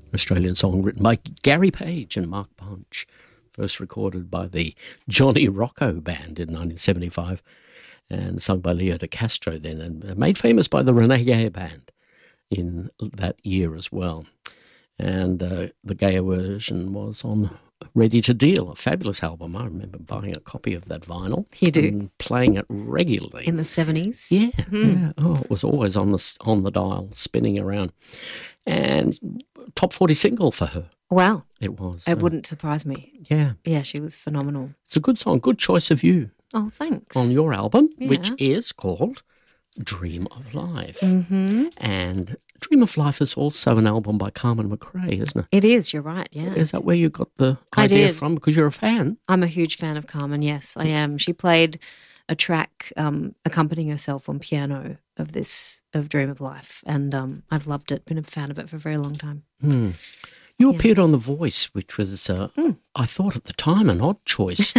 Australian song written by Gary Page and Mark Bunch, first recorded by the Johnny Rocco Band in 1975 and sung by Leo De Castro then, and made famous by the Rene Gaye Band in that year as well. And the Gaye version was on Ready to Deal, a fabulous album. I remember buying a copy of that vinyl. You do? And playing it regularly. In the 70s? Yeah, yeah. Oh, it was always on the dial, spinning around. And top 40 single for her. Wow. It was. It wouldn't surprise me. Yeah. Yeah, she was phenomenal. It's a good song, good choice of you. Oh, thanks. On your album, Yeah. which is called Dream of Life. Mm-hmm. And Dream of Life is also an album by Carmen McRae, isn't it? It is, you're right, yeah. Is that where you got the I idea did. from? Because you're a fan. I'm a huge fan of Carmen, yes, I am. She played a track accompanying herself on piano of Dream of Life, and I've loved it, been a fan of it for a very long time. You Yeah. appeared on The Voice, which was, I thought at the time, an odd choice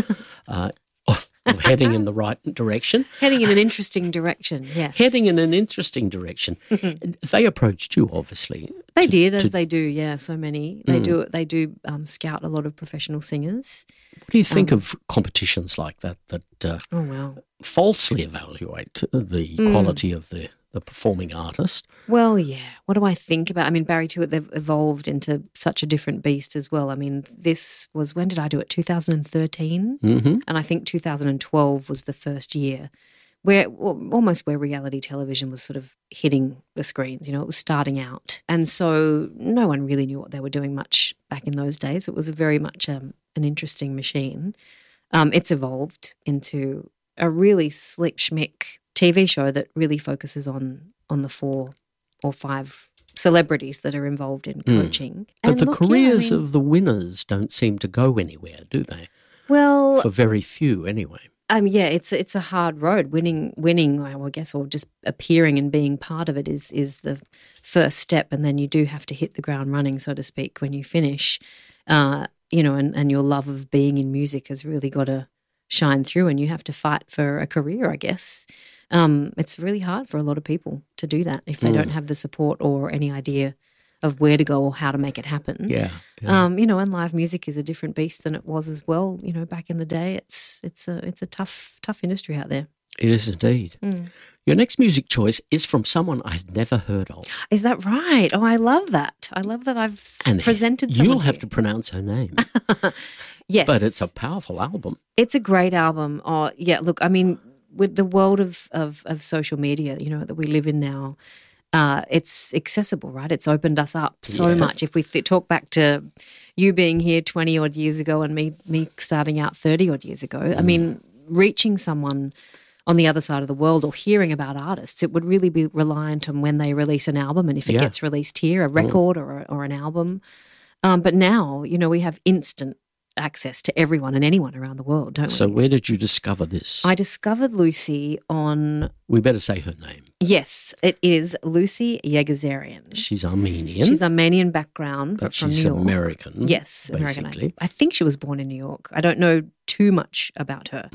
of heading in the right direction. Heading in an interesting direction, yes. Heading in an interesting direction. They approached you, obviously. They did, as they do, yeah, so many. They do scout a lot of professional singers. What do you think of competitions like that Oh, wow. falsely evaluate the quality of the performing artist? Well, yeah. What do I think about? I mean, Barry Tuitt, they've evolved into such a different beast as well. I mean, this was, when did I do it? 2013? Mm-hmm. And I think 2012 was the first year where almost where reality television was sort of hitting the screens. You know, it was starting out. And so no one really knew what they were doing much back in those days. It was very much an interesting machine. It's evolved into a really slick schmick TV show that really focuses on the 4 or 5 celebrities that are involved in coaching. But And the look, careers of the winners don't seem to go anywhere, do they? well, For very few, anyway. yeah, it's a hard road. Winning, I guess, or just appearing and being part of it is the first step, and then you do have to hit the ground running, so to speak, when you finish. You know, and your love of being in music has really got to shine through, and you have to fight for a career, I guess. It's really hard for a lot of people to do that if they don't have the support or any idea of where to go or how to make it happen. Yeah. You know, and live music is a different beast than it was as well. You know, back in the day, it's a tough industry out there. It is indeed. Your next music choice is from someone I'd never heard of. Is that right? Oh, I love that. I love that I've presented someone. You'll have to pronounce her name. Yes. But it's a powerful album. It's a great album. Oh, yeah, look, I mean, with the world of social media, you know, that we live in now, it's accessible, right? It's opened us up so much. If we talk back to you being here 20-odd years ago and me starting out 30-odd years ago, I mean, reaching someone on the other side of the world or hearing about artists, it would really be reliant on when they release an album and if it gets released here, a record or an album. But now, you know, we have instant access to everyone and anyone around the world, don't we? So where did you discover this? I discovered Lucy on... We better say her name. Yes, it is Lucy Yegazarian. She's Armenian. She's Armenian background, but but from she's New York. American. Yes, basically. American. I think she was born in New York. I don't know too much about her.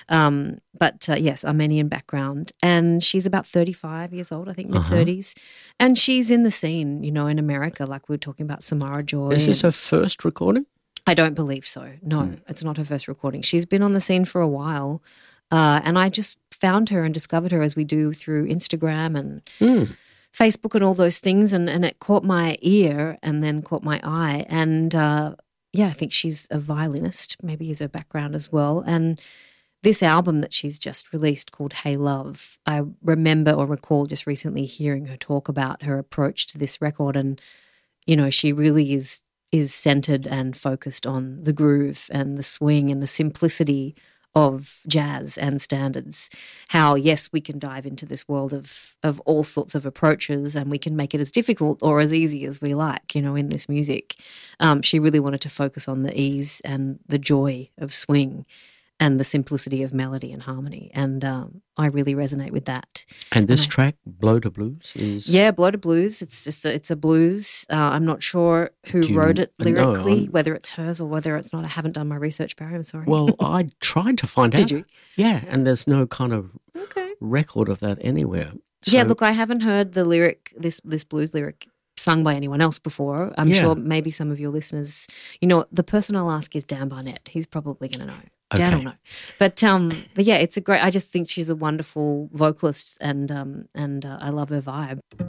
But yes, Armenian background. And she's about 35 years old, I think, mid-30s. And she's in the scene, you know, in America, like we were talking about Samara Joy. Is this her first recording? I don't believe so. No, it's not her first recording. She's been on the scene for a while. And I just found her and discovered her as we do through Instagram and Facebook and all those things. And it caught my ear and then caught my eye. And yeah, I think she's a violinist, maybe is her background as well. And this album that she's just released called Hey Love, I remember or recall just recently hearing her talk about her approach to this record. And, you know, she really is centered and focused on the groove and the swing and the simplicity of jazz and standards. How, yes, we can dive into this world of all sorts of approaches and we can make it as difficult or as easy as we like, you know, in this music. She really wanted to focus on the ease and the joy of swing and the simplicity of melody and harmony. And I really resonate with that. And this track, Blow to Blues, is... Yeah, Blow to Blues. It's a blues. I'm not sure who wrote it lyrically, whether it's hers or whether it's not. I haven't done my research, Barry. I'm sorry. Well, I tried to find out. Did you? Yeah, and there's no kind of record of that anywhere. So, yeah, look, I haven't heard the lyric, this blues lyric sung by anyone else before. I'm sure maybe some of your listeners, the person I'll ask is Dan Barnett. He's probably going to know. Dan will know. But yeah, it's I just think she's a wonderful vocalist and I love her vibe.